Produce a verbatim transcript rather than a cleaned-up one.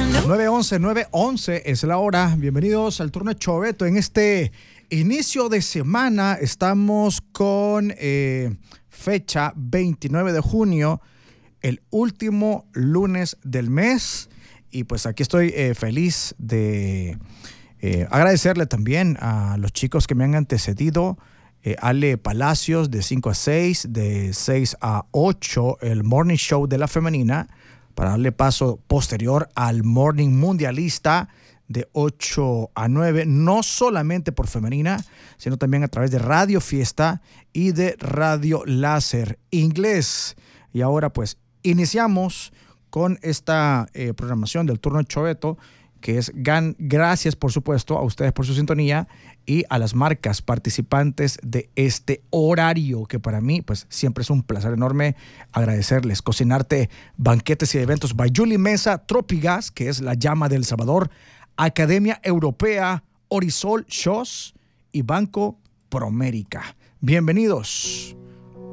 nueve once, nueve once es la hora. Bienvenidos al turno de Choveto. En este inicio de semana estamos con eh, fecha veintinueve de junio, el último lunes del mes. Y pues aquí estoy eh, feliz de eh, agradecerle también a los chicos que me han antecedido. Eh, Ale Palacios de cinco a seis, de seis a ocho, el Morning Show de la Femenina, para darle paso posterior al Morning Mundialista de ocho a nueve, no solamente por Femenina, sino también a través de Radio Fiesta y de Radio Láser Inglés. Y ahora pues iniciamos con esta eh, programación del turno de Choveto, que es gan- gracias por supuesto a ustedes por su sintonía y a las marcas participantes de este horario, que para mí pues siempre es un placer enorme agradecerles. Cocinarte Banquetes y Eventos by Julie Mesa, Tropigas, que es la llama del Salvador, Academia Europea, Orisol Shows y Banco Promérica. Bienvenidos.